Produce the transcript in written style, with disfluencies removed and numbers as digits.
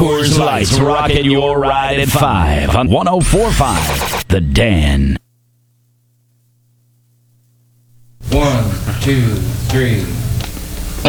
Coors Lights, rocking your ride at 5 on 104.5 The Dan. 1, 2, 3.